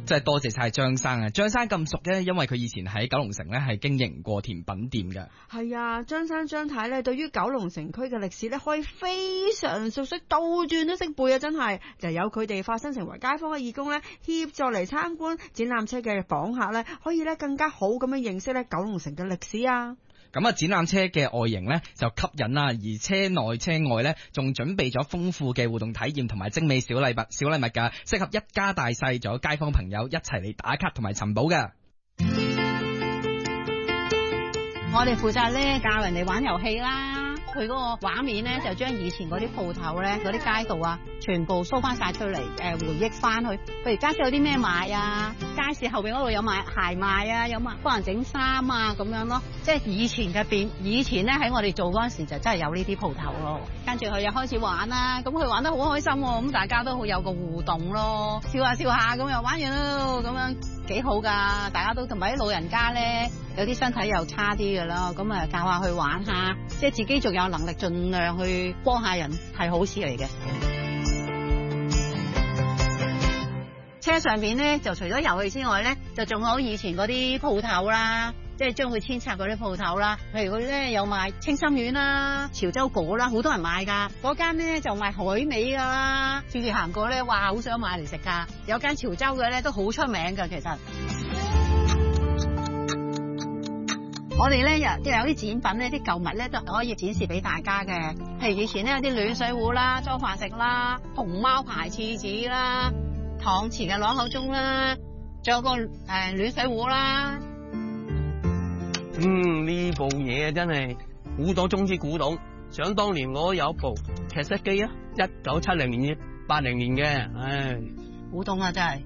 真係多謝晒張生啊！張生咁熟咧，因為佢以前喺九龍城咧係經營過甜品店嘅。 係啊，張生張太咧對於九龍城區嘅歷史咧可以非常熟悉，倒轉都識背啊！真係就有佢哋化身成為街坊嘅義工咧，協助嚟參觀展覽車嘅訪客咧，可以咧更加好咁樣認識咧九龍城嘅歷史啊！ 咁啊，展覽車嘅外形呢就吸引啦，而車內車外呢仲準備咗豐富嘅互動體驗同埋精美小禮物㗎，適合一家大細仲有街坊朋友一齊嚟打卡同埋尋寶㗎。 我哋負責咧教人哋玩遊戲啦。佢嗰個畫面咧就將以前嗰啲鋪頭咧、嗰啲街道啊，全部 show 翻晒出嚟，回憶翻去。譬如街市有啲咩賣啊？街市後邊嗰度有賣鞋賣啊，有賣幫人整衫啊咁樣咯。即係以前咧喺我哋做嗰陣時就真係有呢啲鋪頭咯。跟住佢又開始玩啦，咁佢玩得好開心喎，咁大家都好有個互動咯，笑下笑下咁又玩完咯，咁樣幾好㗎。大家都同埋啲老人家咧，有啲身體又差啲㗎啦，咁啊教下去玩下，即係自己仲有能力盡量去幫下人係好事嚟嘅。車上邊咧就除咗遊戲之外咧，就仲有以前嗰啲鋪頭啦，即係將佢遷拆嗰啲鋪頭啦。譬如佢咧有賣清心丸啦、潮州果啦，好多人買㗎。嗰間咧就賣海味㗎啦，次次行過咧，哇，好想買嚟食㗎。有間潮州嘅咧都好出名㗎，其實。我哋咧有啲展品咧，啲舊物咧都可以展示俾大家嘅。譬如以前咧有啲暖水壺啦、裝飯食啦、熊貓牌廁紙啦、搪瓷嘅朗口鐘啦，仲有個暖水壺啦。 呢部嘢真係古董中之古董。想當年我有一部劇室機啊，1970年、80年嘅，唉， 古董啊真係。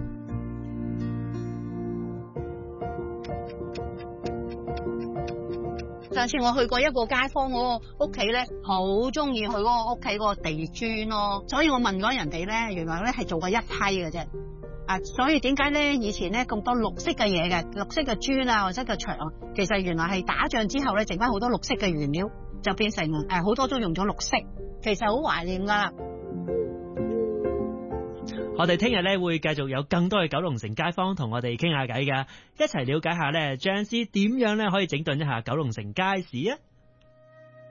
上次我去過一個街坊嗰個屋企咧，好中意佢嗰個屋企嗰個地磚咯，所以我問過人哋咧，原來咧係做過一批嘅啫。所以點解咧以前咧咁多綠色嘅嘢嘅，綠色嘅磚啊或者個牆，其實原來係打仗之後咧剩翻好多綠色嘅原料，就變成好多都用咗綠色，其實好懷念噶。 我哋聽日咧會繼續有更多嘅九龍城街坊同我哋傾下偈噶，一齊了解下咧張師點樣咧可以整頓一下九龍城街市啊！